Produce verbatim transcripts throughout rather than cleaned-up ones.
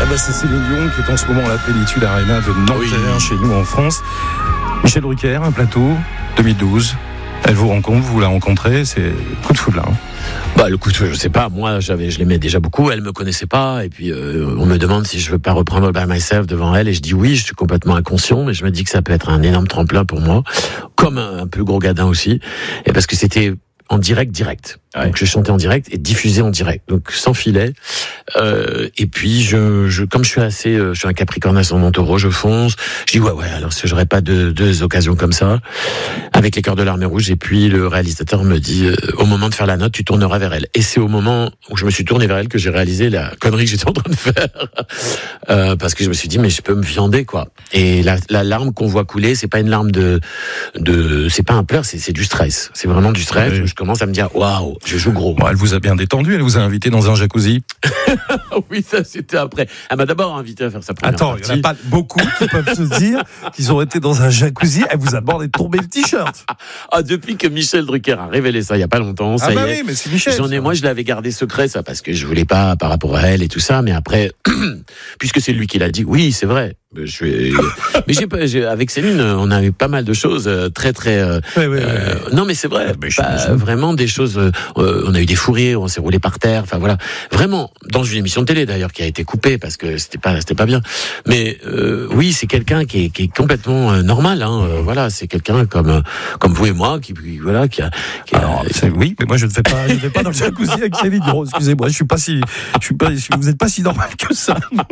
bah c'est Céline Dion qui est en ce moment à la Plénitude Arena de Nanterre, oui. Chez nous en France. Michel Drucker, un plateau, deux mille douze. Elle vous rencontre, vous la rencontrez, c'est coup de foudre là. Hein. Bah le coup de foudre, je sais pas. Moi, j'avais, je l'aimais déjà beaucoup. Elle me connaissait pas, et puis euh, on me demande si je veux pas reprendre All By Myself devant elle, et je dis oui. Je suis complètement inconscient, mais je me dis que ça peut être un énorme tremplin pour moi, comme un, un peu gros gadin aussi, et parce que c'était en direct, direct. Ouais. Donc je chantais en direct et diffusé en direct, donc sans filet. Euh, et puis je, je, comme je suis assez, euh, je suis un Capricorne ascendant Taureau, je fonce. Je dis ouais, ouais. Alors si j'aurais pas deux, deux occasions comme ça, avec les Cœurs de l'Armée Rouge. Et puis le réalisateur me dit, euh, au moment de faire la note, tu tourneras vers elle. Et c'est au moment où je me suis tourné vers elle que j'ai réalisé la connerie que j'étais en train de faire, euh, parce que je me suis dit mais je peux me viander quoi. Et la, la larme qu'on voit couler, c'est pas une larme de, de, c'est pas un pleur, c'est, c'est du stress. C'est vraiment du stress. Oui. Je commence à me dire waouh. Je joue gros. Bon, elle vous a bien détendu, elle vous a invité dans un jacuzzi. Oui, ça c'était après. Elle m'a d'abord invité à faire sa première Attends, partie. il n'y en a pas beaucoup qui peuvent se dire qu'ils ont été dans un jacuzzi. Elle vous a demandé de tomber le t-shirt. Ah, depuis que Michel Drucker a révélé ça il y a pas longtemps, ça ah bah y est. Oui, mais c'est Michel. J'en ai, ça. moi, je l'avais gardé secret ça parce que je voulais pas par rapport à elle et tout ça. Mais après, puisque c'est lui qui l'a dit, oui, c'est vrai. Je vais... mais j'ai pas, j'ai, avec Céline, on a eu pas mal de choses très très. Euh, oui, oui, euh, oui. Non, mais c'est vrai. Mais pas, vraiment des choses. Euh, on a eu des fous rires, on s'est roulé par terre. Enfin voilà, vraiment dans une émission de télé d'ailleurs qui a été coupée parce que c'était pas c'était pas bien. Mais euh, oui, c'est quelqu'un qui est, qui est complètement euh, normal. Hein, euh, voilà, c'est quelqu'un comme comme vous et moi qui voilà qui a. Qui a Alors, c'est, oui, mais moi je ne fais pas, je ne vais pas dans le jacuzzi avec Céline. Oh, excusez-moi, je suis pas si, je suis pas, vous n'êtes pas si normal que ça.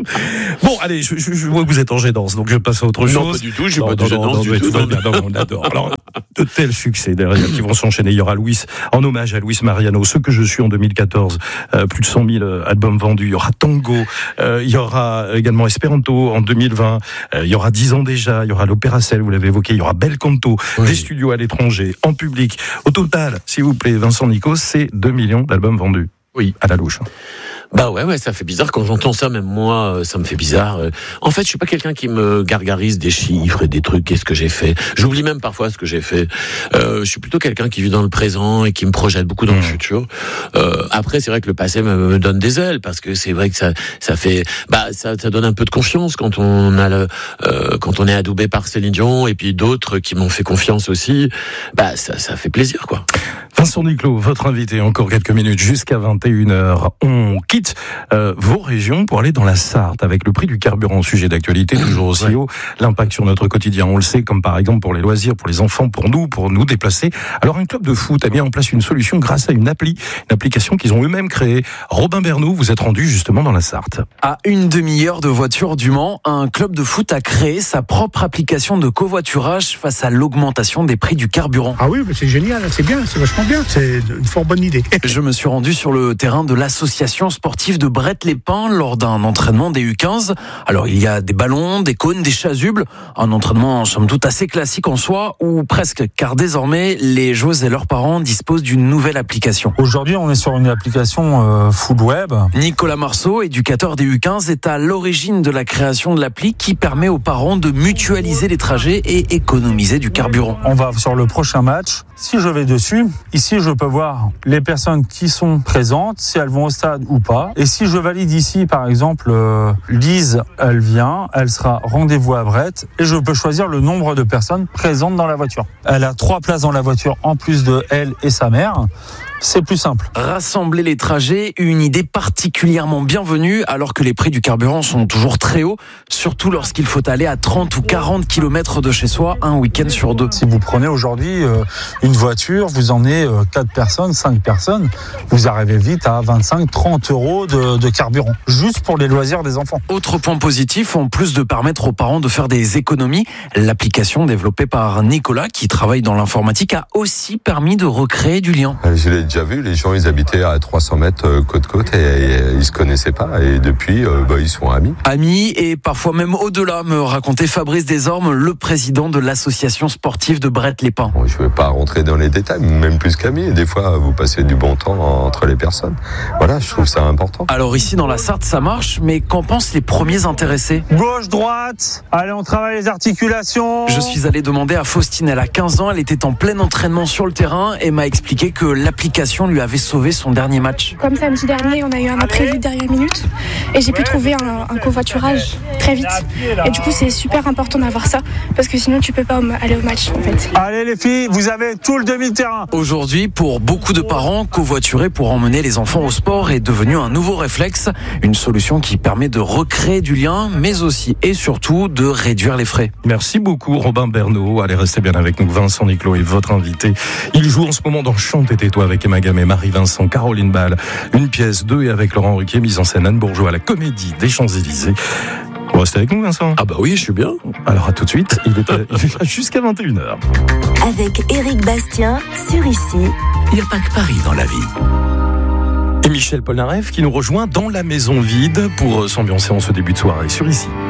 Bon, allez, je, je, je vois que vous êtes en gênance, donc je passe à autre chose. Non, pas du tout, je suis pas en gênance du tout. Non, non, on adore. Alors, de tels succès derrière qui vont s'enchaîner. Il y aura Louis, en hommage à Luis Mariano, ce que je suis en deux mille quatorze, euh, plus de cent mille albums vendus. Il y aura Tango, euh, il y aura également Esperanto en deux mille vingt, euh, il y aura dix ans déjà, il y aura l'Opéra Cell, vous l'avez évoqué, il y aura Bel Canto, oui. Des studios à l'étranger, en public. Au total, s'il vous plaît, Vincent Nicot, c'est deux millions d'albums vendus. Oui. À la louche. Bah ouais, ouais, ça fait bizarre quand j'entends ça, même moi, ça me fait bizarre. En fait, je suis pas quelqu'un qui me gargarise des chiffres et des trucs, qu'est-ce que j'ai fait. J'oublie même parfois ce que j'ai fait. Euh, je suis plutôt quelqu'un qui vit dans le présent et qui me projette beaucoup dans mmh. le futur. Euh, après, c'est vrai que le passé me, me donne des ailes, parce que c'est vrai que ça, ça fait, bah, ça, ça donne un peu de confiance quand on a le, euh, quand on est adoubé par Céline Dion et puis d'autres qui m'ont fait confiance aussi. Bah, ça, ça fait plaisir, quoi. Vincent Nicot, votre invité, encore quelques minutes jusqu'à vingt et une heures. On quitte euh, vos régions pour aller dans la Sarthe avec le prix du carburant, sujet d'actualité toujours aussi haut. L'impact sur notre quotidien, on le sait, comme par exemple pour les loisirs, pour les enfants, pour nous, pour nous déplacer. Alors un club de foot a mis en place une solution grâce à une appli, une application qu'ils ont eux-mêmes créée. Robin Bernoux, vous êtes rendu justement dans la Sarthe. À une demi-heure de voiture du Mans, un club de foot a créé sa propre application de covoiturage face à l'augmentation des prix du carburant. Ah oui, c'est génial, c'est bien, c'est vachement bien, c'est une fort bonne idée. Je me suis rendu sur le terrain de l'association sportive de Brett-les-Pins lors d'un entraînement des U quinze. Alors il y a des ballons, des cônes, des chasubles, un entraînement somme toute assez classique en soi, ou presque, car désormais les joueuses et leurs parents disposent d'une nouvelle application. Aujourd'hui on est sur une application euh, full web. Nicolas Marceau, éducateur des U quinze, est à l'origine de la création de l'appli qui permet aux parents de mutualiser les trajets et économiser du carburant. On va sur le prochain match. Si je vais dessus, ici je peux voir les personnes qui sont présentes, si elles vont au stade ou pas. Et si je valide ici, par exemple, euh, Lise, elle vient, elle sera rendez-vous à Brett, et je peux choisir le nombre de personnes présentes dans la voiture. Elle a trois places dans la voiture en plus de elle et sa mère. C'est plus simple. Rassembler les trajets, une idée particulièrement bienvenue alors que les prix du carburant sont toujours très hauts, surtout lorsqu'il faut aller à trente ou quarante kilomètres de chez soi un week-end sur deux. Si vous prenez aujourd'hui euh, une voiture, vous emmenez euh, quatre personnes, cinq personnes, vous arrivez vite à vingt-cinq, trente euros de, de carburant, juste pour les loisirs des enfants. Autre point positif, en plus de permettre aux parents de faire des économies, l'application développée par Nicolas, qui travaille dans l'informatique, a aussi permis de recréer du lien. Je l'ai déjà vu, les gens ils habitaient à trois cents mètres côte-côte et, et ils se connaissaient pas, et depuis euh, bah, ils sont amis. Amis et parfois même au-delà, me racontait Fabrice Desormes, le président de l'association sportive de Brett-les-Pins. Bon, je ne vais pas rentrer dans les détails, même plus qu'amis, des fois vous passez du bon temps entre les personnes. Voilà, je trouve ça important. Alors ici dans la Sarthe ça marche, mais qu'en pensent les premiers intéressés? Gauche, droite, allez on travaille les articulations. Je suis allé demander à Faustine, elle a quinze ans, elle était en plein entraînement sur le terrain et m'a expliqué que l'application l'application lui avait sauvé son dernier match. Comme samedi dernier, on a eu un imprévu de dernière minute et j'ai pu trouver un, un covoiturage très vite. Et du coup, c'est super important d'avoir ça parce que sinon, tu peux pas aller au match en fait. Allez les filles, vous avez tout le demi-terrain. Aujourd'hui, pour beaucoup de parents, covoiturer pour emmener les enfants au sport est devenu un nouveau réflexe. Une solution qui permet de recréer du lien, mais aussi et surtout de réduire les frais. Merci beaucoup Robin Bernot. Allez, restez bien avec nous. Vincent Niclot est votre invité. Il joue en ce moment dans Chante et tais-toi avec Emma Gamay, Marie-Vincent, Caroline Ball. Une pièce, deux et avec Laurent Ruquier, mise en scène Anne Bourgeois à la Comédie des Champs-Élysées. Vous restez avec nous, Vincent? Ah bah oui, je suis bien. Alors à tout de suite, il est jusqu'à vingt et une heures. Avec Éric Bastien sur Ici. Il n'y a pas que Paris dans la vie. Et Michel Polnareff qui nous rejoint dans la maison vide pour s'ambiancer en ce début de soirée sur Ici.